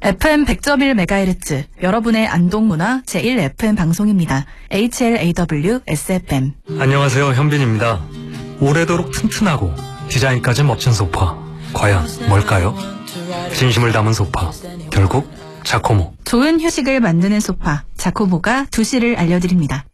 FM 100.1MHz 여러분의 안동문화 제1FM 방송입니다. HLAW SFM. 안녕하세요, 현빈입니다. 오래도록 튼튼하고 디자인까지 멋진 소파. 과연 뭘까요? 진심을 담은 소파. 결국 자코모. 좋은 휴식을 만드는 소파 자코모가 2시를 알려드립니다.